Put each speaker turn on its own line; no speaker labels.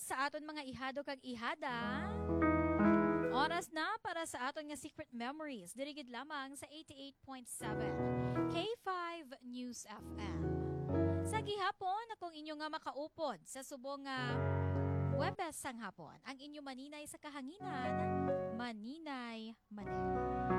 sa aton mga ihado kag ihada. Oras na para sa aton nga Secret Memories. Dirigid lamang sa 88.7 K5 News FM. Sa gihapon, akong inyo nga makaupod sa subong nga Webes sang hapon. Ang inyo maninay sa kahanginan, Maninay Manay.